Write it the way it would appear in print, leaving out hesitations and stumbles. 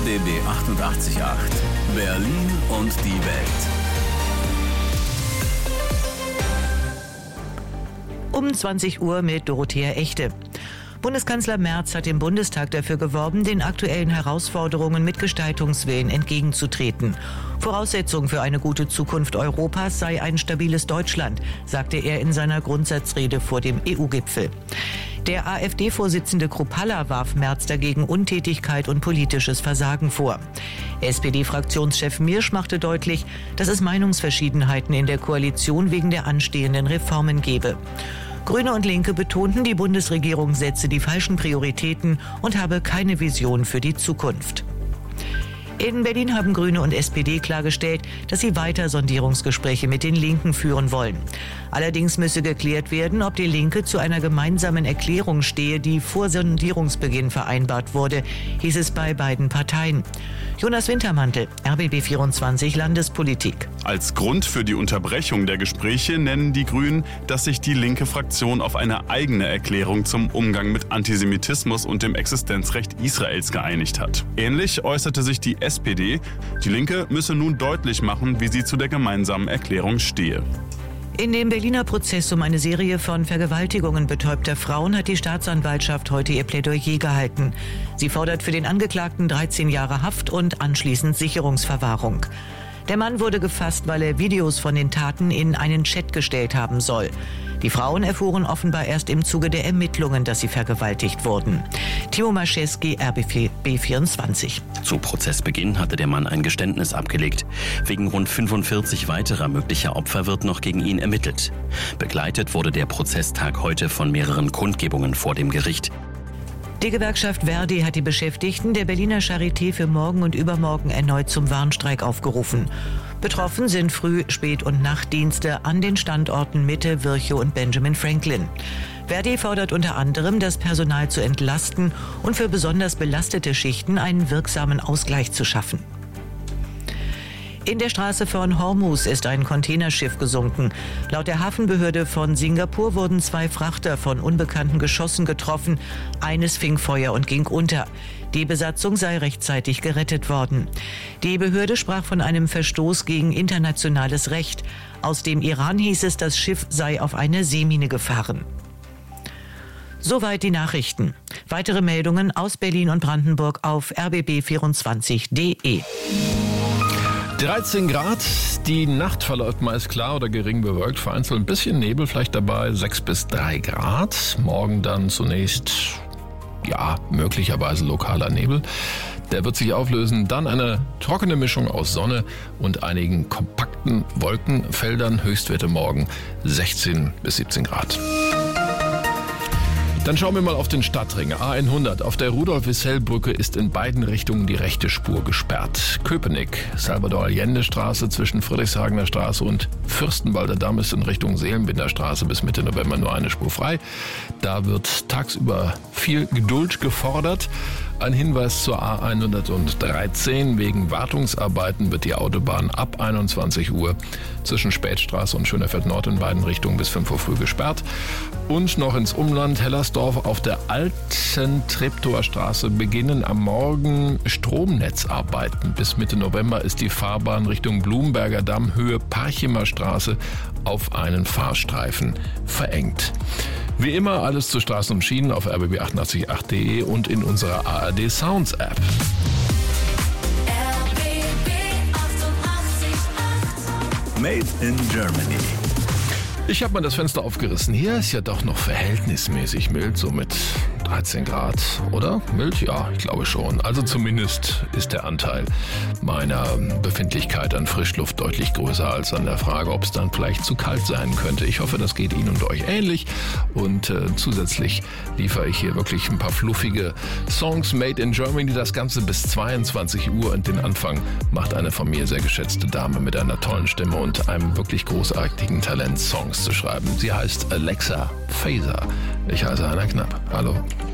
RBB 88.8 Berlin und die Welt. Um 20 Uhr mit Dorothea Echte. Bundeskanzler Merz hat im Bundestag dafür geworben, den aktuellen Herausforderungen mit Gestaltungswillen entgegenzutreten. Voraussetzung für eine gute Zukunft Europas sei ein stabiles Deutschland, sagte er in seiner Grundsatzrede vor dem EU-Gipfel. Der AfD-Vorsitzende Kruppalla warf Merz dagegen Untätigkeit und politisches Versagen vor. SPD-Fraktionschef Mirsch machte deutlich, dass es Meinungsverschiedenheiten in der Koalition wegen der anstehenden Reformen gebe. Grüne und Linke betonten, die Bundesregierung setze die falschen Prioritäten und habe keine Vision für die Zukunft. In Berlin haben Grüne und SPD klargestellt, dass sie weiter Sondierungsgespräche mit den Linken führen wollen. Allerdings müsse geklärt werden, ob die Linke zu einer gemeinsamen Erklärung stehe, die vor Sondierungsbeginn vereinbart wurde, hieß es bei beiden Parteien. Jonas Wintermantel, RBB 24 Landespolitik. Als Grund für die Unterbrechung der Gespräche nennen die Grünen, dass sich die linke Fraktion auf eine eigene Erklärung zum Umgang mit Antisemitismus und dem Existenzrecht Israels geeinigt hat. Ähnlich äußerte sich die SPD. Die Linke müsse nun deutlich machen, wie sie zu der gemeinsamen Erklärung stehe. In dem Berliner Prozess um eine Serie von Vergewaltigungen betäubter Frauen hat die Staatsanwaltschaft heute ihr Plädoyer gehalten. Sie fordert für den Angeklagten 13 Jahre Haft und anschließend Sicherungsverwahrung. Der Mann wurde gefasst, weil er Videos von den Taten in einen Chat gestellt haben soll. Die Frauen erfuhren offenbar erst im Zuge der Ermittlungen, dass sie vergewaltigt wurden. Timo Maschewski, RBB 24. Zu Prozessbeginn hatte der Mann ein Geständnis abgelegt. Wegen rund 45 weiterer möglicher Opfer wird noch gegen ihn ermittelt. Begleitet wurde der Prozesstag heute von mehreren Kundgebungen vor dem Gericht. Die Gewerkschaft Verdi hat die Beschäftigten der Berliner Charité für morgen und übermorgen erneut zum Warnstreik aufgerufen. Betroffen sind Früh-, Spät- und Nachtdienste an den Standorten Mitte, Virchow und Benjamin Franklin. Verdi fordert unter anderem, das Personal zu entlasten und für besonders belastete Schichten einen wirksamen Ausgleich zu schaffen. In der Straße von Hormuz ist ein Containerschiff gesunken. Laut der Hafenbehörde von Singapur wurden 2 Frachter von unbekannten Geschossen getroffen. Eines fing Feuer und ging unter. Die Besatzung sei rechtzeitig gerettet worden. Die Behörde sprach von einem Verstoß gegen internationales Recht. Aus dem Iran hieß es, das Schiff sei auf eine Seemine gefahren. Soweit die Nachrichten. Weitere Meldungen aus Berlin und Brandenburg auf rbb24.de. 13 Grad, die Nacht verläuft meist klar oder gering bewölkt, vereinzelt ein bisschen Nebel vielleicht dabei, 6 bis 3 Grad. Morgen dann zunächst, möglicherweise lokaler Nebel. Der wird sich auflösen, dann eine trockene Mischung aus Sonne und einigen kompakten Wolkenfeldern, Höchstwerte morgen 16 bis 17 Grad. Dann schauen wir mal auf den Stadtring. A100 auf der Rudolf-Wissell-Brücke ist in beiden Richtungen die rechte Spur gesperrt. Köpenick, Salvador-Allende-Straße zwischen Friedrichshagener Straße und Fürstenwalder Damm ist in Richtung Seelenbinder Straße bis Mitte November nur eine Spur frei. Da wird tagsüber viel Geduld gefordert. Ein Hinweis zur A113. Wegen Wartungsarbeiten wird die Autobahn ab 21 Uhr zwischen Spätstraße und Schönerfeld Nord in beiden Richtungen bis 5 Uhr früh gesperrt. Und noch ins Umland Hellersdorf auf der alten Treptower Straße beginnen am Morgen Stromnetzarbeiten. Bis Mitte November ist die Fahrbahn Richtung Blumenberger Damm Höhe Parchimer Straße auf einen Fahrstreifen verengt. Wie immer alles zu Straßen und Schienen auf rbb888.de und in unserer ARD Sounds App. Made in Germany. Ich habe mal das Fenster aufgerissen. Hier ist ja doch noch verhältnismäßig mild, so mit 13 Grad, oder? Mild? Ja, ich glaube schon. Also zumindest ist der Anteil meiner Befindlichkeit an Frischluft deutlich größer als an der Frage, ob es dann vielleicht zu kalt sein könnte. Ich hoffe, das geht Ihnen und euch ähnlich. Und zusätzlich liefere ich hier wirklich ein paar fluffige Songs made in Germany. Das Ganze bis 22 Uhr und den Anfang macht eine von mir sehr geschätzte Dame mit einer tollen Stimme und einem wirklich großartigen Talent, Songs zu schreiben. Sie heißt Alexa Faser. Ich heiße Heiner Knapp. Hallo.